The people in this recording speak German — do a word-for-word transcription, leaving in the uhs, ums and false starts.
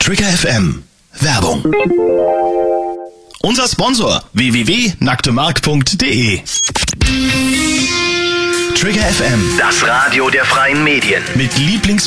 Trigger F M. Werbung. Unser Sponsor w w w punkt nacktemark punkt de. Trigger F M. Das Radio der freien Medien. Mit Lieblings